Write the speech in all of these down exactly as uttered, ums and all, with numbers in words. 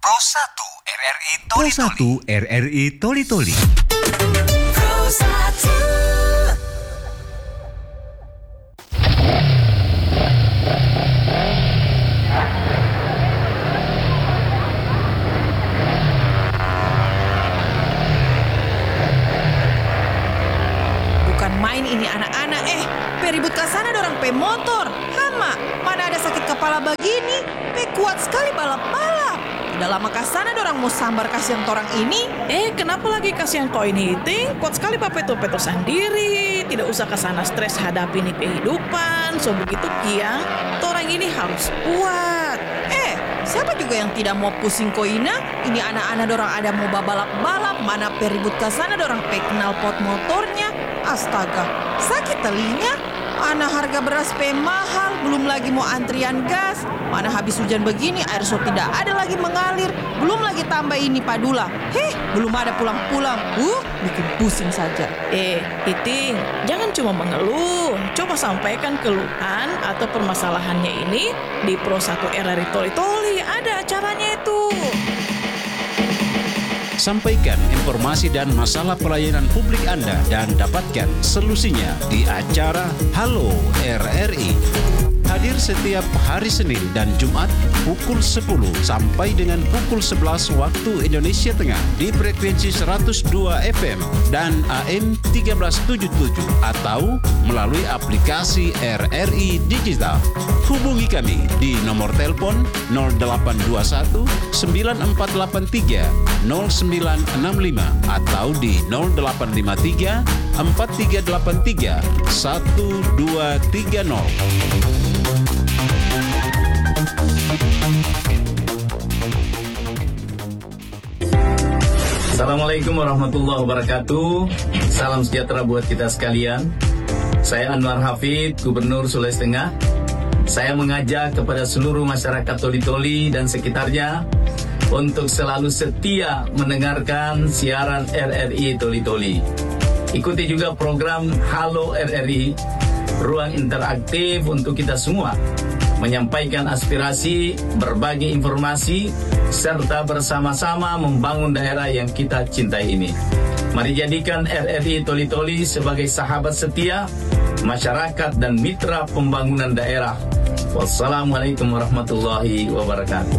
Pro satu R R I Toli Pro satu R R I Toli Toli. Pro satu. Bukan main ini anak-anak eh peribut ke sana dorang pe motor. Hama, mana ada sakit kepala begini? Pe kuat sekali balap-balap. Udah lama ke sana dorang mau sambar kasihan torang ini. Eh, kenapa lagi kasihan kau ini, Ting? Kuat sekali papeto-peto sendiri. Tidak usah ke sana stres hadapi ini kehidupan. So begitu kiang, torang ini harus kuat. Eh, siapa juga yang tidak mau pusing koina? Ini anak-anak dorang ada mau balap-balap, mana peribut ke sana dorang pe kenal pot motornya. Astaga, sakit telinga. Mana harga beras pe mahal, belum lagi mau antrian gas. Mana habis hujan begini, air so tidak ada lagi mengalir. Belum lagi tambah ini padula. Heh, belum ada pulang-pulang. Uh, bikin pusing saja. Eh, Iting, jangan cuma mengeluh. Coba sampaikan keluhan atau permasalahannya ini di Pro satu R R I Toli Toli. Ada acaranya itu. Sampaikan informasi dan masalah pelayanan publik Anda dan dapatkan solusinya di acara Halo R R I. Hadir setiap hari Senin dan Jumat pukul sepuluh sampai dengan pukul sebelas waktu Indonesia Tengah di frekuensi seratus dua F M dan A M tiga belas tujuh puluh tujuh atau melalui aplikasi R R I Digital. Hubungi kami di nomor telepon nol delapan dua satu sembilan empat delapan tiga nol sembilan enam lima atau di nol delapan lima tiga empat tiga delapan tiga satu dua tiga nol. Assalamualaikum warahmatullahi wabarakatuh. Salam sejahtera buat kita sekalian. Saya Anwar Hafid, Gubernur Sulawesi Tengah. Saya mengajak kepada seluruh masyarakat Toli Toli dan sekitarnya untuk selalu setia mendengarkan siaran R R I Toli Toli. Ikuti juga program Halo R R I, ruang interaktif untuk kita semua menyampaikan aspirasi, berbagi informasi, serta bersama-sama membangun daerah yang kita cintai ini. Mari jadikan R R I Toli Toli sebagai sahabat setia, masyarakat dan mitra pembangunan daerah. Wassalamualaikum warahmatullahi wabarakatuh.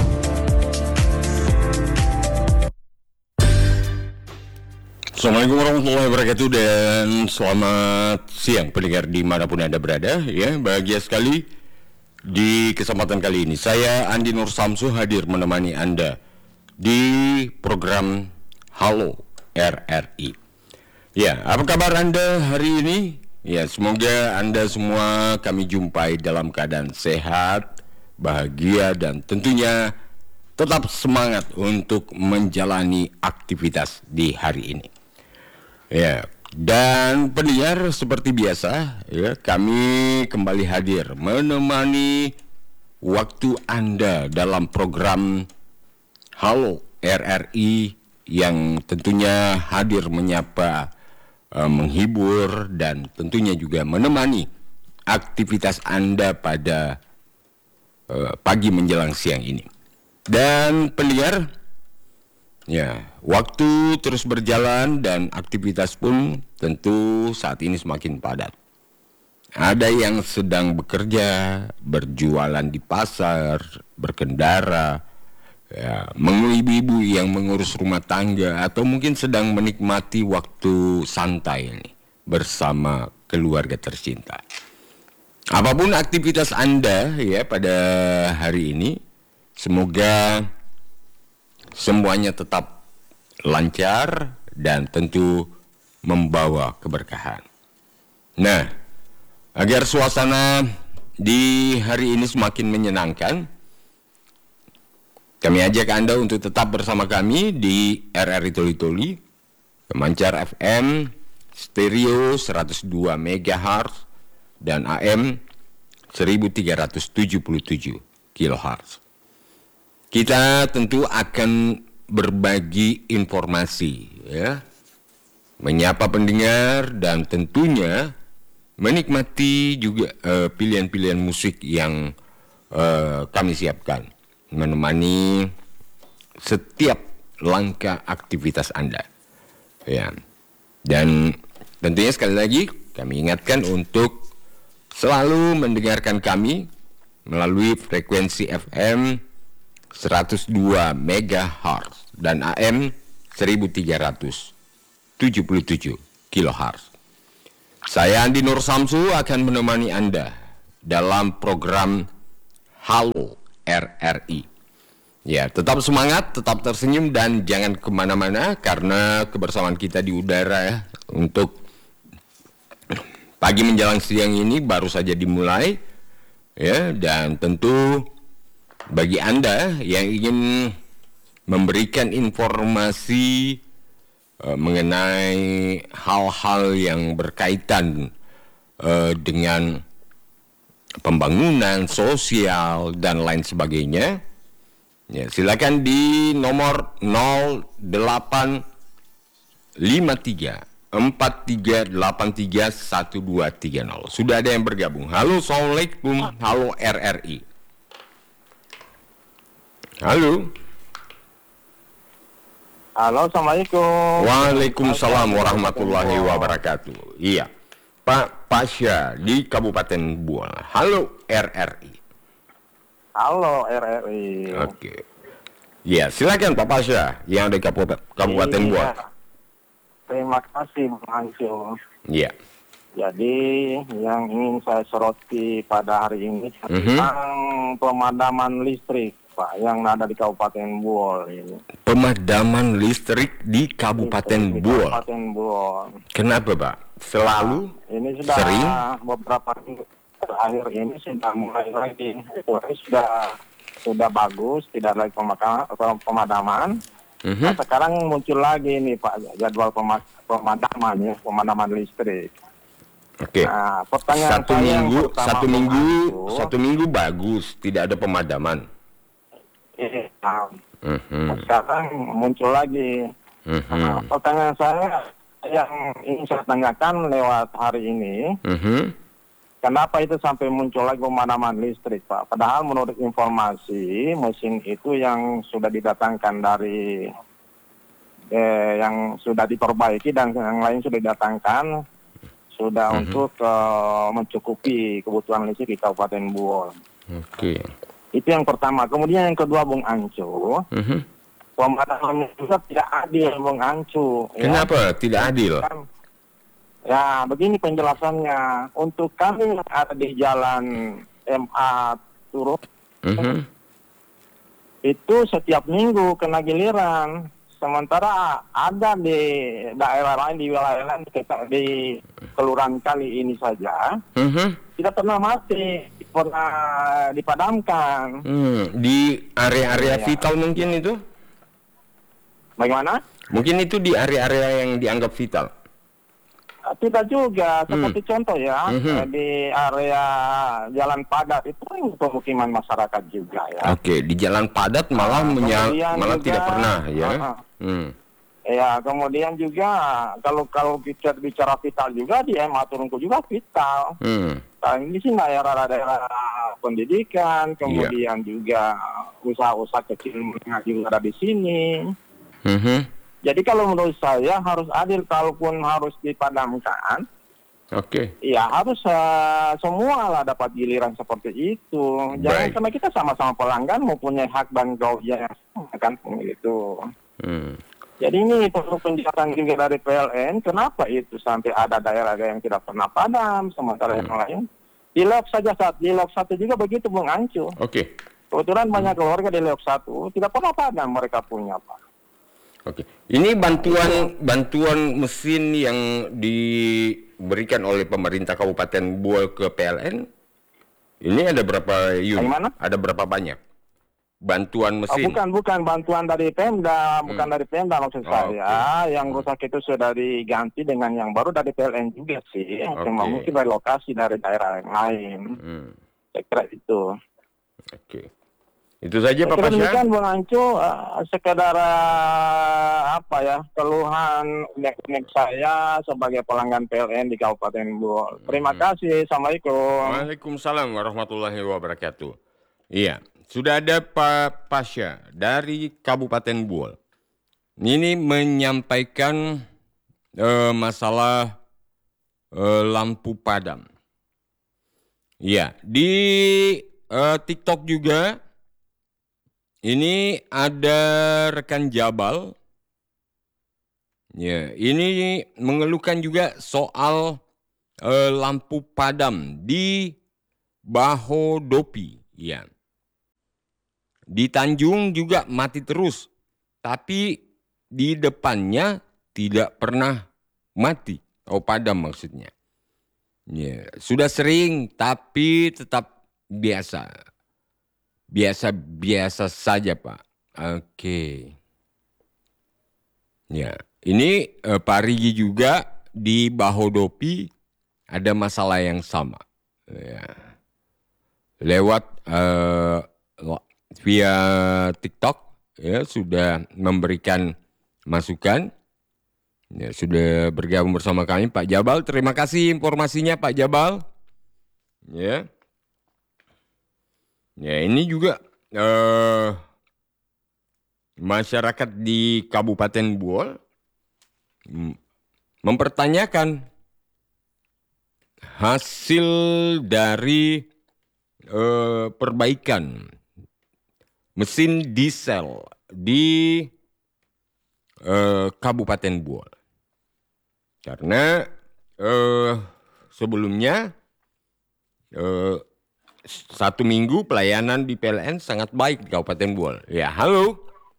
Assalamualaikum warahmatullahi wabarakatuh dan selamat siang pendengar dimanapun Anda berada. Ya, bahagia sekali di kesempatan kali ini saya Andi Nur Samsu hadir menemani Anda di program Halo R R I. Ya, apa kabar Anda hari ini? Ya, semoga Anda semua kami jumpai dalam keadaan sehat, bahagia dan tentunya tetap semangat untuk menjalani aktivitas di hari ini. Ya, dan pendengar seperti biasa ya, kami kembali hadir menemani waktu Anda dalam program Halo R R I yang tentunya hadir menyapa, uh, menghibur dan tentunya juga menemani aktivitas Anda pada uh, pagi menjelang siang ini. Dan pendengar, ya, waktu terus berjalan dan aktivitas pun tentu saat ini semakin padat. Ada yang sedang bekerja, berjualan di pasar, berkendara, ya, ibu-ibu yang mengurus rumah tangga, atau mungkin sedang menikmati waktu santai ini bersama keluarga tercinta. Apapun aktivitas Anda ya pada hari ini, semoga semuanya tetap lancar dan tentu membawa keberkahan. Nah, agar suasana di hari ini semakin menyenangkan, kami ajak Anda untuk tetap bersama kami di R R I Toli Toli, Kemancar F M, stereo seratus dua megahertz dan A M seribu tiga ratus tujuh puluh tujuh kilohertz. Kita tentu akan berbagi informasi, ya, menyapa pendengar dan tentunya menikmati juga uh, pilihan-pilihan musik yang uh, kami siapkan, menemani setiap langkah aktivitas Anda. Ya. Dan tentunya sekali lagi kami ingatkan untuk selalu mendengarkan kami melalui frekuensi F M seratus dua megahertz dan A M seribu tiga ratus tujuh puluh tujuh kilohertz. Saya Andi Nur Samsu akan menemani Anda dalam program Halo R R I. Ya, tetap semangat, tetap tersenyum dan jangan kemana-mana karena kebersamaan kita di udara ya, untuk pagi menjelang siang ini baru saja dimulai ya, dan tentu bagi Anda yang ingin memberikan informasi uh, mengenai hal-hal yang berkaitan uh, dengan pembangunan sosial dan lain sebagainya, ya, silakan di nomor nol delapan lima tiga empat tiga delapan tiga satu dua tiga nol. Sudah ada yang bergabung. Halo, Assalamualaikum. Halo R R I. Halo. Halo, Assalamualaikum. Waalaikumsalam warahmatullahi wabarakatuh. Iya, Pak Pasya di Kabupaten Buol. Halo R R I. Halo R R I. Oke. Ya, silakan Pak Pasya yang ada di Kabupaten, Kabupaten Iya. Buol. Terima kasih Bang Anjo. Iya. Jadi yang ingin saya soroti pada hari ini Mhm. tentang pemadaman listrik, Pak, yang ada di Kabupaten Buol ini. Pemadaman listrik di Kabupaten Di Buol. Kabupaten Buol. Kenapa, Pak? Selalu Ini sudah sering? beberapa minggu terakhir ini sudah mulai lagi. Ini sudah sudah bagus, tidak lagi pemaka- pemadaman. Mhm. Nah, sekarang muncul lagi nih Pak jadwal pema- pemadaman ya, pemadaman listrik. Oke. Nah, pertanyaan Satu saya yang minggu, pertama, satu Bang minggu, Anjo, satu minggu bagus, tidak ada pemadaman. eh, nah, Mhm. sekarang muncul lagi. Nah, Mhm. pertanyaan saya yang ingin saya tanyakan lewat hari ini, Mhm. kenapa itu sampai muncul lagi pemadaman listrik, Pak? Padahal menurut informasi mesin itu yang sudah didatangkan dari eh, yang sudah diperbaiki dan yang lain sudah didatangkan sudah Mhm. untuk eh, mencukupi kebutuhan listrik di Kabupaten Buol. Oke. Itu yang pertama. Kemudian yang kedua, Bung Anco, Mhm. pemadaman juga tidak adil, Bung Anco. ya. Kenapa tidak adil? Kan, ya, begini penjelasannya. Untuk kami yang ada di jalan M A Turun, Mhm. itu setiap minggu kena giliran. Sementara ada di daerah lain, di wilayah lain, kita- di kelurahan kali ini saja, Mhm. tidak pernah mati, pernah dipadamkan. Hmm, di area-area Ya. vital mungkin itu? Bagaimana? Mungkin itu di area-area yang dianggap vital. Tidak juga, Hmm. seperti contoh ya, Mhm. eh, di area Jalan Padat itu kan pemukiman masyarakat juga ya. Oke, di jalan padat malah Nah, menya- kemudian malah juga- tidak pernah ya. Ah, ah. Hmm. Ya, kemudian juga kalau kalau bicara, bicara vital juga di M A Turunku juga vital. Hmm. Nah, ini sih daerah-daerah pendidikan, kemudian juga usaha-usaha kecil menengah juga ada di sini. Mhm. Jadi kalau menurut saya harus adil, kalaupun harus dipadamkan, Oke. ya harus uh, semua lah dapat giliran seperti itu. Jangan Baik. sama kita sama-sama pelanggan mempunyai hak dan kewajiban yang sama kan begitu. Hmm. Jadi ini perlu penjelasan juga dari P L N, kenapa itu sampai ada daerah yang tidak pernah padam, sementara yang lain. Di Lok saja saat di Lok satu juga begitu Bung Ancu. Oke. Kebetulan banyak keluarga di Lok satu tidak pernah padam mereka punya Pak. Oke. Ini bantuan bantuan mesin yang diberikan oleh pemerintah Kabupaten Buol ke P L N. Ini ada berapa unit? Bagaimana? Ada berapa banyak? Bantuan Oh, mesin. bukan bukan bantuan dari Pemda, bukan dari Pemda maksud Oh, saya. Yang rusak itu sudah diganti dengan yang baru dari P L N juga sih. Cuma Oke. mungkin dari lokasi dari daerah yang lain. Hmm. Saya kira itu. Oke. Itu saja Pak Saya kira Pasya. demikian Bang Ancu, uh, sekedar uh, apa ya keluhan unek-unek saya sebagai pelanggan P L N di Kabupaten Buol. Terima Hmm. kasih. Assalamualaikum. Waalaikumsalam warahmatullahi wabarakatuh. Iya, sudah ada Pak Pasya dari Kabupaten Buol. Ini menyampaikan uh, masalah uh, lampu padam. Ya, di uh, TikTok juga ini ada rekan Jabal. Ya, ini mengeluhkan juga soal uh, lampu padam di Bahodopi. Ya. Di Tanjung juga mati terus, tapi di depannya tidak pernah mati. Oh, padam maksudnya. Ya, sudah sering tapi tetap biasa. Biasa-biasa saja, Pak. Oke. Ya, ini eh, Pak Rigi juga di Bahodopi ada masalah yang sama. Ya. Lewat eh, via TikTok ya sudah memberikan masukan. Ya, sudah bergabung bersama kami Pak Jabal. Terima kasih informasinya Pak Jabal. Ya. Ya, ini juga eh, masyarakat di Kabupaten Buol mempertanyakan hasil dari eh, perbaikan mesin diesel di eh, Kabupaten Buol. Karena eh, sebelumnya eh, satu minggu pelayanan di P L N sangat baik di Kabupaten Buol. Ya, halo.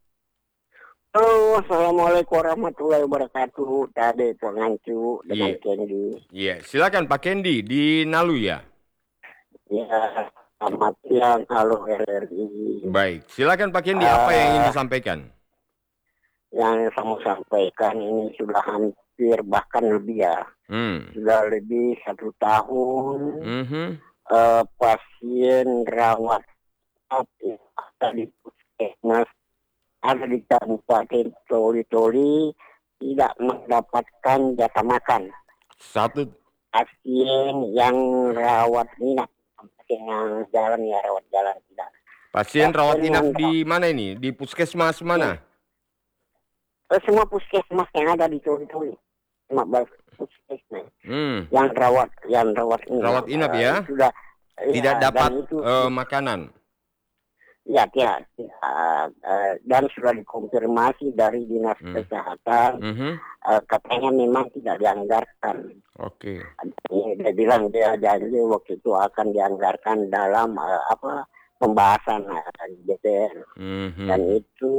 Halo, assalamualaikum warahmatullahi wabarakatuh. Tadi pengancu dengan Iya. Kendi. Iya, silakan Pak Kendi di Nalu ya. Ya, selamat siang, halo R R I. Baik, silakan Pak Kendi. Apa yang ingin Ah. disampaikan? Yang saya mau sampaikan ini sudah hampir bahkan lebih ya, Hmm. sudah lebih satu tahun Mhm. eh, pasien rawat ada di puskesmas, ada di Kabupaten Toli-Toli tidak mendapatkan jatah makan. Satu. Pasien yang rawat inap, pasien yang jalan ya rawat jalan tidak. Pasien rawat Pasien inap yang- di mana ini? Di puskesmas mana? Eh, Semua puskesmas yang ada di Toli-Toli, lima belas puskesmas Hmm. yang rawat, yang rawat inap. Rawat inap Eh, ya? Sudah Tidak ya, dapat dan itu, eh, makanan. ya, ya, ya, eh, dan sudah dikonfirmasi dari dinas Hmm. kesehatan, Mhm. eh, katanya memang tidak dianggarkan. Oke. Dia bilang dia janji waktu itu akan dianggarkan dalam eh, apa pembahasan eh, di D P R, Mhm. dan itu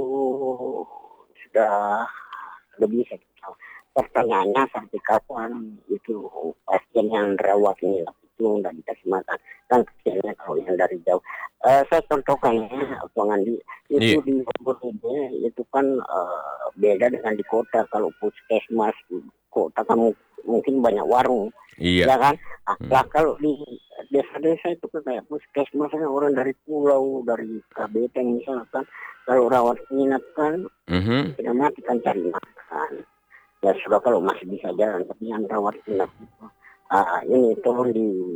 sudah lebih satu tahun. Pertanyaannya sampai kapan itu pasien yang rawat ini itu tidak dikasih makan, kan kesiannya kalau yang dari jauh. Eh, saya contohkan ya, Bang Andi, itu Iya. di Bogor itu kan eh, beda dengan di kota. Kalau puskesmas di kota kan mu- mungkin banyak warung, Iya. ya kan? Nah, Hmm. lah kalau di desa-desa itu kan kayak puskesmas kan orang dari pulau, dari Kabupaten misalkan, kalau rawat inap kan Mhm. tidak mati kan cari makan. Ya sudah kalau masih bisa jalan, tapi yang rawat inap itu, ah, ini tolong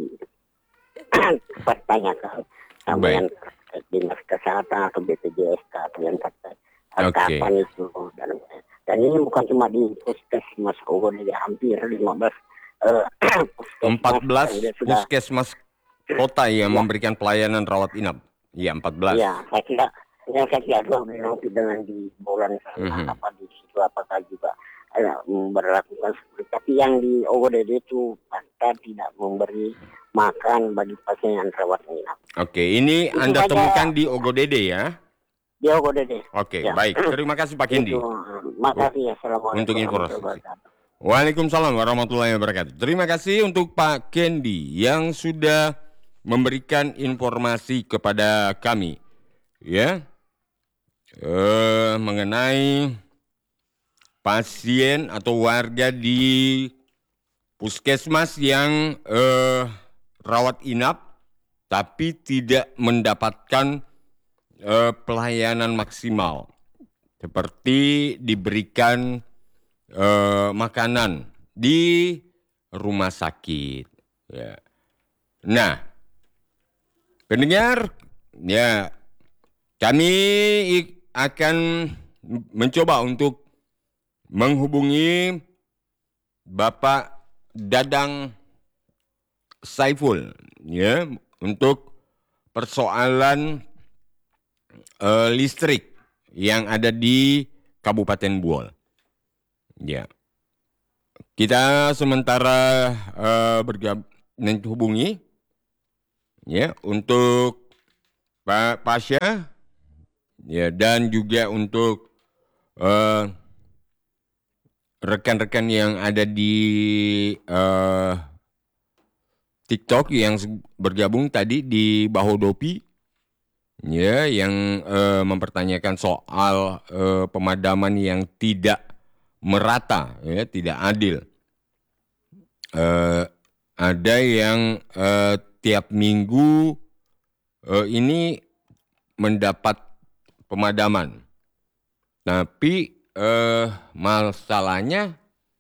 dipertanyakan sama Baik. yang terkait dinas kesehatan atau B P J S K atau yang terkait ah, Oke. kapan itu. Dan, dan ini bukan cuma di puskesmas Ogo, jadi hampir lima belas eh, puskesmas empat belas yang dia sudah. puskesmas kota yang Ya. memberikan pelayanan rawat inap. Iya, empat belas. Ya, saya kira yang saya kira dua nanti dengan di bulan sana Mhm. apa di situ apakah juga ada memperlakukan seperti, tapi yang di O D D itu Panta tidak memberi makan bagi pasien yang rawat inap. Oke, ini Itu Anda saja. temukan di Ogodede ya? Di O D D. Oke, Ya. baik. Terima kasih Pak Kendi. Itu, makasih ya, assalamualaikum Untuk informasi. warahmatullahi wabarakatuh. Waalaikumsalam warahmatullahi wabarakatuh. Terima kasih untuk Pak Kendi yang sudah memberikan informasi kepada kami, ya, eh, mengenai pasien atau warga di puskesmas yang eh, rawat inap tapi tidak mendapatkan eh, pelayanan maksimal, seperti diberikan eh, makanan di rumah sakit. Ya. Nah, pendengar, ya kami ik- akan mencoba untuk menghubungi Bapak Dadang Saiful, ya, untuk persoalan uh, listrik yang ada di Kabupaten Buol. Ya, kita sementara uh, bergab menghubungi, ya, untuk Pak Pasya, ya, dan juga untuk uh, rekan-rekan yang ada di uh, TikTok yang bergabung tadi di Bahodopi, ya, yang uh, mempertanyakan soal uh, pemadaman yang tidak merata, ya, tidak adil. Uh, ada yang uh, tiap minggu uh, ini mendapat pemadaman, tapi uh, masalahnya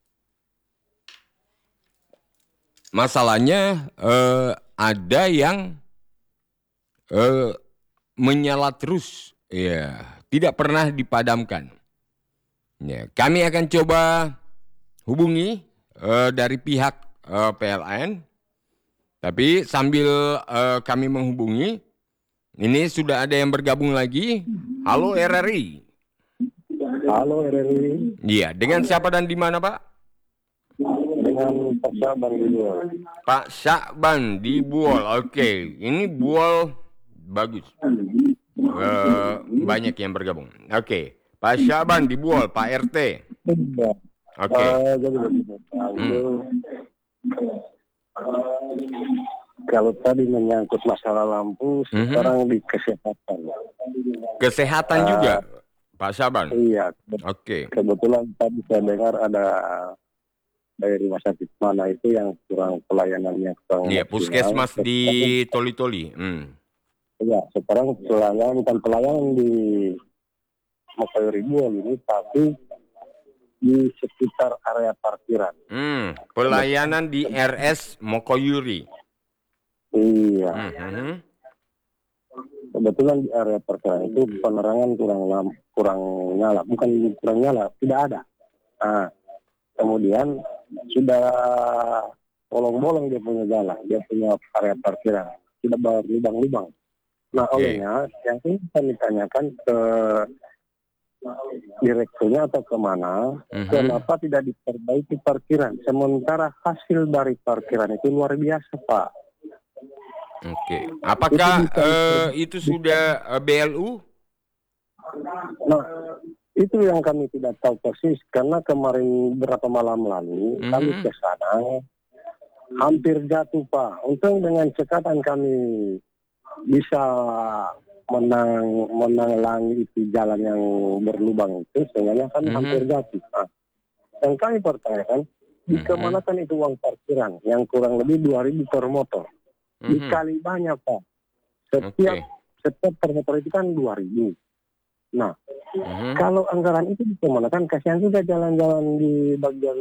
masalahnya uh, ada yang uh, menyala terus, ya, tidak pernah dipadamkan. Ya, kami akan coba hubungi uh, dari pihak uh, P L N, tapi sambil uh, kami menghubungi, ini sudah ada yang bergabung lagi. Halo R R I. Halo R R I. Iya, dengan siapa dan di mana, Pak? Dengan Pak Syakban di Buol. Pak Syakban di Buol. Oke, ini Buol bagus. Uh, banyak yang bergabung. Oke. Pak Syakban di Buol, Pak R T. Oke. Okay. Uh, jadi begini, hmm. Kalau tadi menyangkut masalah lampu, Mm-hmm. sekarang di kesehatan. Kesehatan uh, juga, Pak Syakban? Iya. Oke. Okay. Kebetulan tadi saya dengar ada dari rumah sakit mana itu yang kurang pelayanannya kurang. Iya, puskesmas di Toli-Toli. Hmm. Iya, sekarang pelayanan bukan pelayanan di Mokoyuri Buol ini, tapi di sekitar area parkiran. Hmm, pelayanan di R S Mokoyuri. Iya. Mm-hmm. Kebetulan di area parkiran itu penerangan kurang lam, kurang nyala, bukan kurang nyala, tidak ada. Nah, kemudian sudah bolong-bolong dia punya jalan, dia punya area parkiran, tidak berlubang-lubang. Nah, Okay. olehnya yang ini kami tanyakan ke direkturnya atau kemana, Mhm. kenapa tidak diperbaiki parkiran, sementara hasil dari parkiran itu luar biasa, Pak. Oke. Apakah Itu bisa- eh, itu sudah eh, B L U? Nah, itu yang kami tidak tahu persis, karena kemarin beberapa malam lalu Mhm. kami ke sana, hampir jatuh, Pak. Untung dengan cekatan kami bisa menang menanglangi itu jalan yang berlubang itu, sehingga kami Mhm. hampir jatuh. Nah, yang kami pertanyakan, di Mhm. kemanakan itu uang parkiran yang kurang lebih dua ribu per motor? Mhm. Dikali banyak, Pak. Setiap Oke. setiap per motor itu kan dua ribu. Nah, Mhm. kalau anggaran itu dikemanakan, kasihan juga jalan-jalan di bagian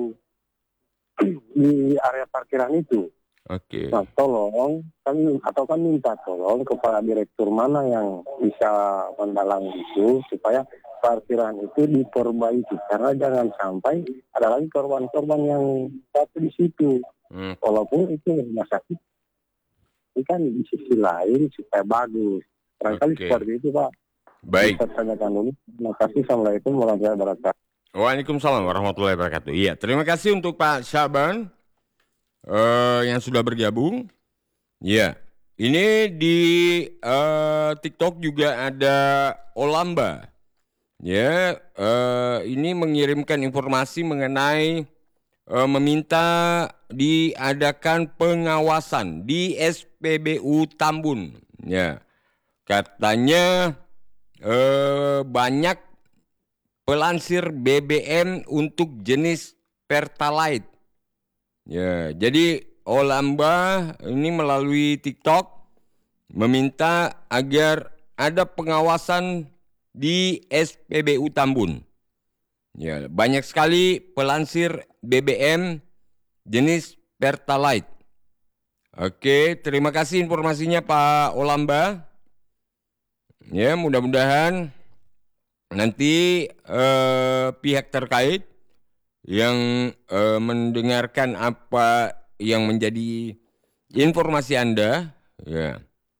di area parkiran itu. Oke. Nah, tolong kami atau kami minta tolong kepada direktur mana yang bisa mendalang itu supaya parkiran itu diperbaiki, karena jangan sampai ada lagi korban-korban yang jatuh di situ. Hmm. Walaupun itu rumah sakit, ini kan di sisi lain supaya bagus. Barangkali Oke. seperti itu, Pak. Baik. Saya tanyakan dulu. Terima kasih. Assalamualaikum warahmatullahi wabarakatuh. Waalaikumsalam warahmatullahi wabarakatuh. Iya, terima kasih untuk Pak Syakban eh, yang sudah bergabung. Iya, ini di eh, TikTok juga ada Olamba. Ya, eh, ini mengirimkan informasi mengenai eh, meminta diadakan pengawasan di S P B U Tambun. Ya, katanya eh, banyak pelansir B B M untuk jenis Pertalite. Ya, jadi Olamba ini melalui TikTok meminta agar ada pengawasan di S P B U Tambun. Ya, banyak sekali pelansir B B M jenis Pertalite. Oke, terima kasih informasinya Pak Olamba. Ya, mudah-mudahan nanti eh, pihak terkait yang eh, mendengarkan apa yang menjadi informasi Anda, ya.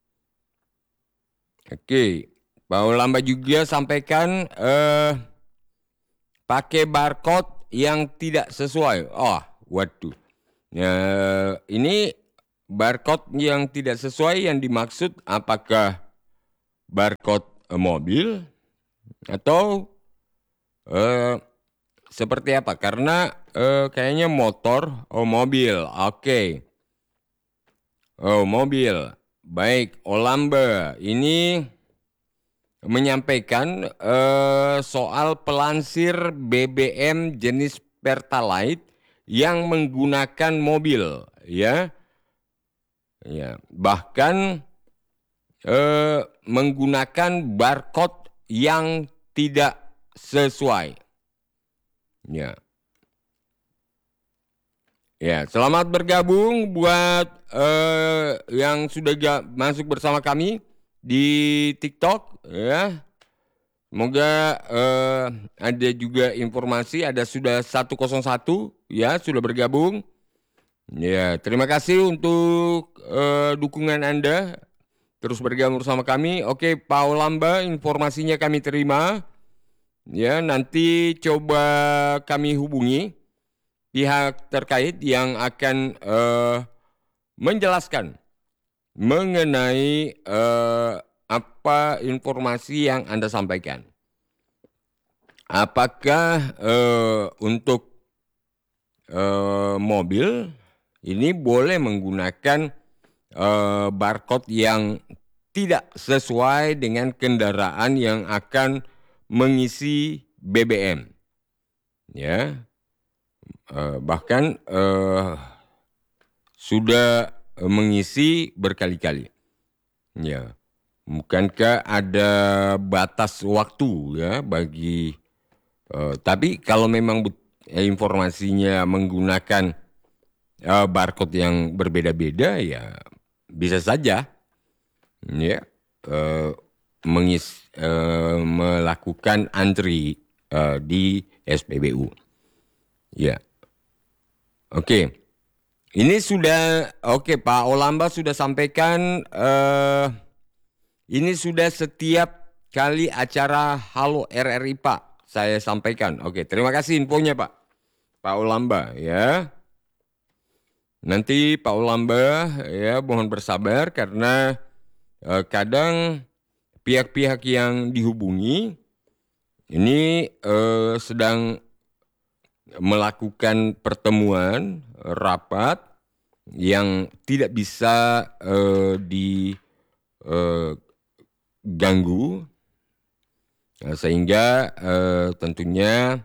Oke, Pak Olamba juga sampaikan eh, pakai barcode yang tidak sesuai. Oh, waduh. Ya, ini barcode yang tidak sesuai yang dimaksud apakah barcode eh, mobil atau eh, seperti apa? Karena eh, kayaknya motor, oh mobil, oke. Oh mobil, baik. Olamba ini menyampaikan eh, soal pelansir B B M jenis Pertalite yang menggunakan mobil, ya, ya, bahkan eh, menggunakan barcode yang tidak sesuai, ya. Ya, selamat bergabung buat eh, yang sudah ga- masuk bersama kami di TikTok, ya. Semoga eh, ada juga informasi, ada sudah seratus satu ya sudah bergabung. Ya, terima kasih untuk eh, dukungan Anda terus bergabung bersama kami. Oke, Pak Olamba, informasinya kami terima. Ya, nanti coba kami hubungi pihak terkait yang akan eh, menjelaskan mengenai eh, apa informasi yang Anda sampaikan. Apakah eh, untuk eh, mobil ini boleh menggunakan eh, barcode yang tidak sesuai dengan kendaraan yang akan mengisi B B M, ya, eh, bahkan eh, sudah mengisi berkali-kali, ya. Bukankah ada batas waktu, ya, bagi uh, tapi kalau memang but- eh, informasinya menggunakan uh, barcode yang berbeda-beda, ya bisa saja, ya, uh, mengis uh, melakukan antri uh, di S P B U, ya. Oke, ini sudah oke, Pak Olamba sudah sampaikan. Uh, Ini sudah setiap kali acara Halo R R I, Pak, saya sampaikan. Oke, terima kasih infonya, Pak. Pak Olamba, ya. Nanti Pak Olamba, ya, mohon bersabar karena eh, kadang pihak-pihak yang dihubungi ini eh, sedang melakukan pertemuan rapat yang tidak bisa eh, di eh, ganggu, sehingga eh, tentunya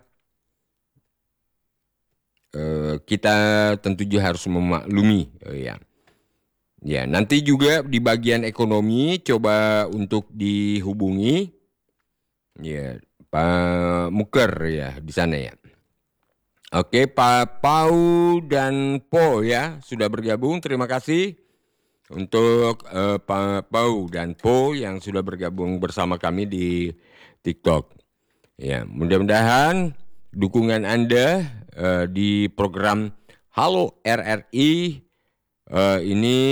eh, kita tentunya harus memaklumi, eh, ya. Ya, nanti juga di bagian ekonomi coba untuk dihubungi, ya, Pak Muker, ya, di sana, ya. Oke, Pak Pau dan Po, ya, sudah bergabung. Terima kasih untuk uh, Pak Pau dan Po yang sudah bergabung bersama kami di TikTok. Ya, mudah-mudahan dukungan Anda uh, di program Halo R R I uh, ini,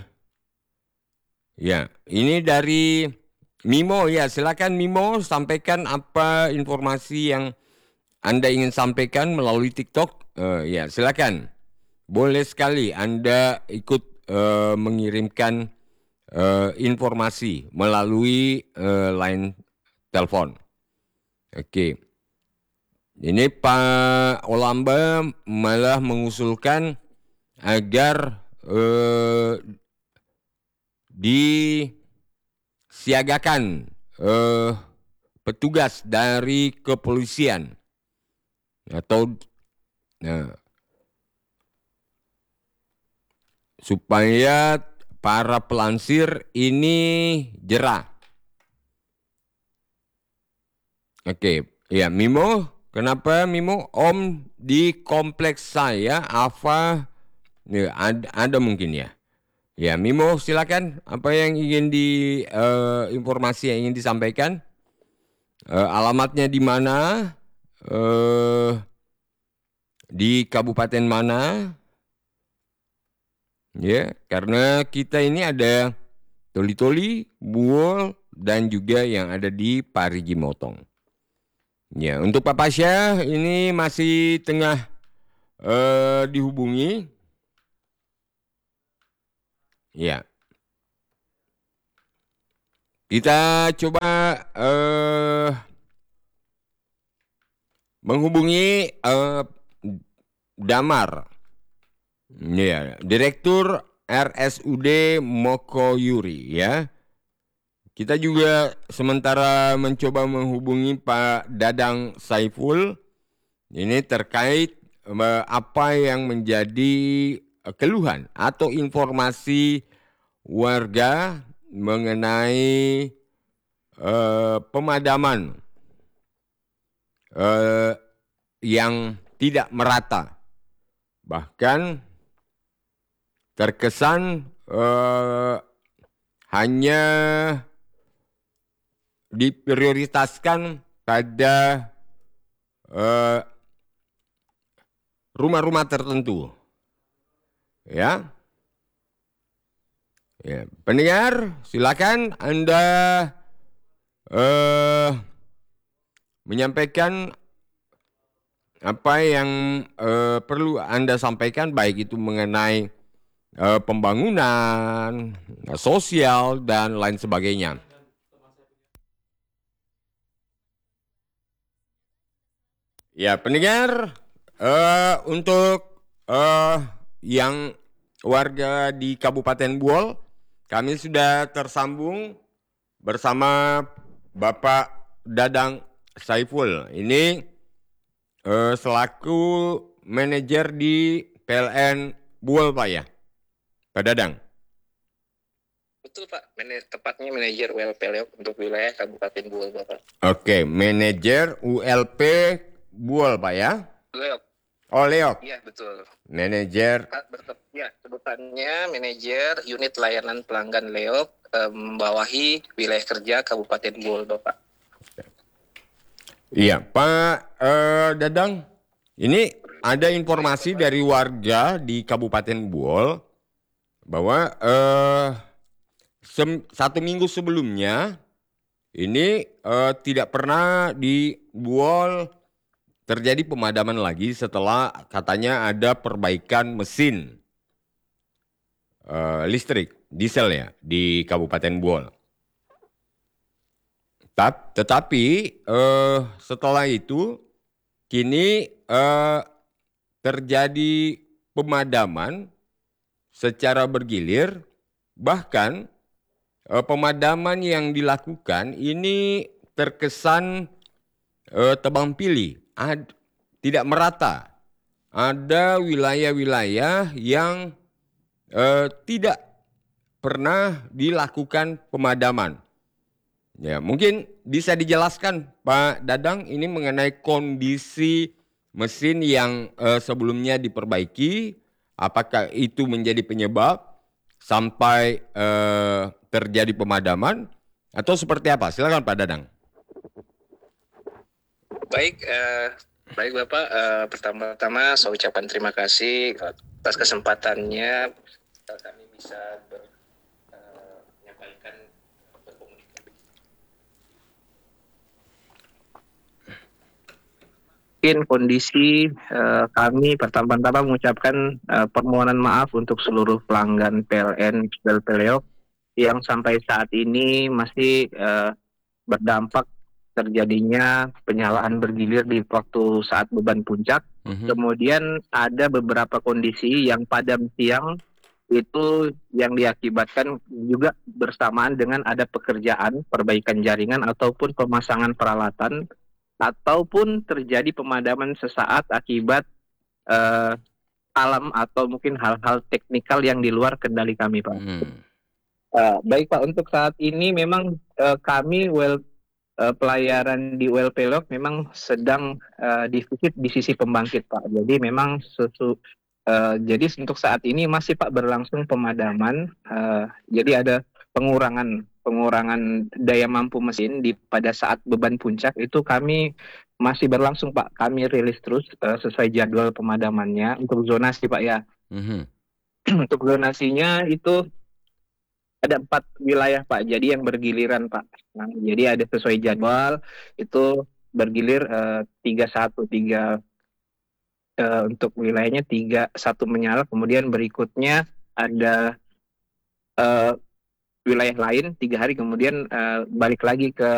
ya, ini dari Mimo, ya. Silakan Mimo, sampaikan apa informasi yang Anda ingin sampaikan melalui TikTok. Uh, ya, silakan. Boleh sekali Anda ikut Uh, mengirimkan uh, informasi melalui uh, line telepon. Oke, ini Pak Olamba malah mengusulkan agar uh, disiagakan uh, petugas dari kepolisian atau nah, supaya para pelansir ini jerah. Oke, ya, Mimo, kenapa Mimo? Om, di kompleks saya, Ava, ya, ada, ada mungkin, ya. Ya, Mimo, silakan. Apa yang ingin di uh, informasi yang ingin disampaikan? Uh, alamatnya di mana? Uh, di kabupaten mana? Ya, karena kita ini ada Toli-Toli, Buol, dan juga yang ada di Parigi Motong. Ya, untuk Pak Pasya ini masih tengah uh, dihubungi. Ya, kita coba uh, menghubungi uh, Damar. Ya, Direktur R S U D Mokoyuri ya. Kita juga sementara mencoba menghubungi Pak Dadang Saiful. Ini terkait uh, apa yang menjadi uh, keluhan atau informasi warga mengenai uh, pemadaman uh, yang tidak merata. Bahkan terkesan uh, hanya diprioritaskan pada uh, rumah-rumah tertentu. Ya. Ya, pendengar, silakan Anda uh, menyampaikan apa yang uh, perlu Anda sampaikan, baik itu mengenai uh, pembangunan, sosial, dan lain sebagainya. Ya, pendengar, uh, untuk uh, yang warga di Kabupaten Buol, kami sudah tersambung bersama Bapak Dadang Saiful. Ini uh, selaku manajer di P L N Buol, Pak ya? Pak Dadang? Betul Pak, Mana- tepatnya manajer U L P Leok untuk wilayah Kabupaten Buol Bapak. Oke, manajer U L P Buol, Pak ya? Leok. Oh, Leok. Iya betul. Manajer. Pak, bertep- Ya, sebutannya manajer unit layanan pelanggan Leok eh, membawahi wilayah kerja Kabupaten Buol Bapak. Iya, Pak eh, Dadang. Ini ada informasi dari warga di Kabupaten Buol bahwa eh, sem- satu minggu sebelumnya ini eh, tidak pernah di Buol terjadi pemadaman lagi setelah katanya ada perbaikan mesin uh, listrik diesel ya di Kabupaten Buol. Tet- Tetapi uh, setelah itu kini uh, terjadi pemadaman secara bergilir, bahkan uh, pemadaman yang dilakukan ini terkesan uh, tebang pilih. Ad, tidak merata. Ada wilayah-wilayah yang eh, tidak pernah dilakukan pemadaman. Ya, mungkin bisa dijelaskan Pak Dadang ini mengenai kondisi mesin yang eh, sebelumnya diperbaiki, apakah itu menjadi penyebab sampai eh, terjadi pemadaman atau seperti apa? Silakan Pak Dadang. Baik, eh, baik Bapak. Eh, pertama-tama saya ucapkan terima kasih atas kesempatannya kami bisa ber, eh, menyampaikan berkomunikasi. Mungkin kondisi eh, kami pertama-tama mengucapkan eh, permohonan maaf untuk seluruh pelanggan P L N U L P Leok yang sampai saat ini masih eh, berdampak terjadinya penyalaan bergilir di waktu saat beban puncak. Mm-hmm. Kemudian ada beberapa kondisi yang pada siang itu yang diakibatkan juga bersamaan dengan ada pekerjaan perbaikan jaringan ataupun pemasangan peralatan ataupun terjadi pemadaman sesaat akibat uh, alam atau mungkin hal-hal teknikal yang di luar kendali kami, Pak. Mm. Uh, baik Pak, untuk saat ini memang uh, kami well Uh, pelayaran di U L P Leok memang sedang uh, defisit di sisi pembangkit Pak. Jadi memang sesu, Eh, jadi untuk saat ini masih Pak berlangsung pemadaman. Eh, jadi ada pengurangan pengurangan daya mampu mesin di pada saat beban puncak itu kami masih berlangsung Pak. Kami rilis terus eh, sesuai jadwal pemadamannya untuk zonasi Pak ya. Mhm. Untuk zonasinya itu ada empat wilayah Pak. Jadi yang bergiliran Pak. Nah, jadi ada sesuai jadwal itu bergilir eh, tiga satu tiga eh, untuk wilayahnya tiga satu menyala. Kemudian berikutnya ada eh, wilayah lain tiga hari kemudian eh, balik lagi ke